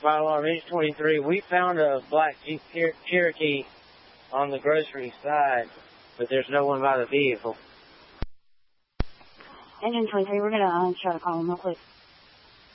Fire alarm Engine 23. We found a black Jeep Cherokee on the grocery side, but there's no one by the vehicle. Engine 23, we're going to try to call him real quick.